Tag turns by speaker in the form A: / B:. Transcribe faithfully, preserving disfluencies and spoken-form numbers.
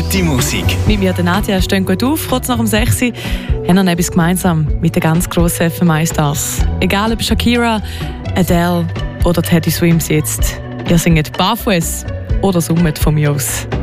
A: Gute Musik.
B: Mit mir und Nadja stehen gut auf, kurz nach dem sechs Uhr haben wir etwas gemeinsam mit den ganz grossen F M eins-Stars. Egal ob Shakira, Adele oder Teddy Swims jetzt. Ihr singt barfuß oder summt von mir aus.